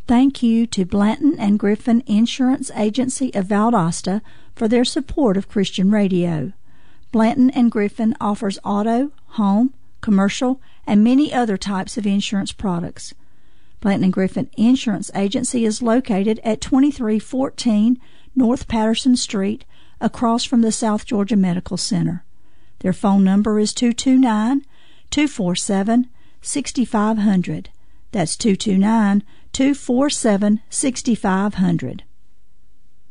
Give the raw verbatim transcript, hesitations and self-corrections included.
Thank you to Blanton and Griffin Insurance Agency of Valdosta for their support of Christian radio. Blanton and Griffin offers auto, home, commercial, and many other types of insurance products. Blanton and Griffin Insurance Agency is located at twenty-three fourteen North Patterson Street, across from the South Georgia Medical Center. Their phone number is two two nine, two four seven, six five zero zero. That's two two nine, two four seven, six five zero zero.